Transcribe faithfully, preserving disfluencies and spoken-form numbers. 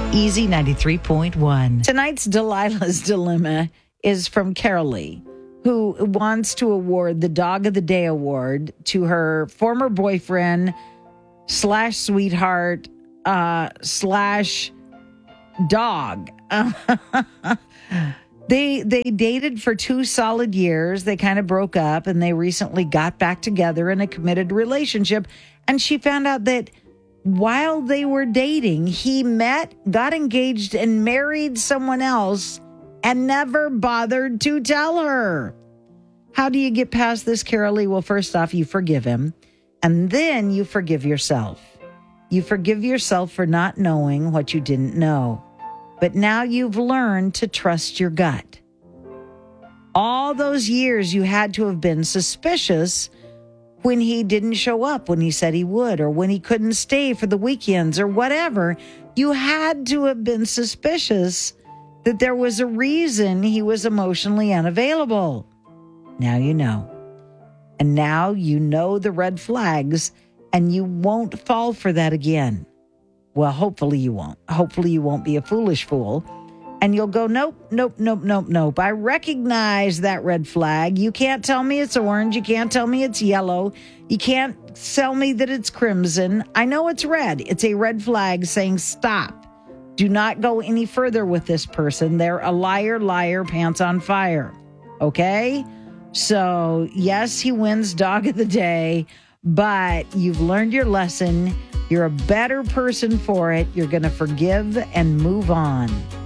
Easy ninety-three point one. Tonight's Delilah's Dilemma is from Carolee, who wants to award the Dog of the Day award to her former boyfriend slash sweetheart uh, slash dog. They they dated for two solid years. They kind of broke up, and they recently got back together in a committed relationship. And she found out that while they were dating, he met, got engaged, and married someone else and never bothered to tell her. How do you get past this, Carolee? Well, first off, you forgive him, and then you forgive yourself. You forgive yourself for not knowing what you didn't know. But now you've learned to trust your gut. All those years you had to have been suspicious when he didn't show up when he said he would, or when he couldn't stay for the weekends or whatever. You had to have been suspicious that there was a reason he was emotionally unavailable. Now you know. And now you know the red flags, and you won't fall for that again. Well, hopefully you won't. Hopefully you won't be a foolish fool. And you'll go, nope, nope, nope, nope, nope. I recognize that red flag. You can't tell me it's orange. You can't tell me it's yellow. You can't tell me that it's crimson. I know it's red. It's a red flag saying stop. Do not go any further with this person. They're a liar, liar, pants on fire. Okay? So, yes, he wins Dog of the Day, but you've learned your lesson. You're a better person for it. You're going to forgive and move on.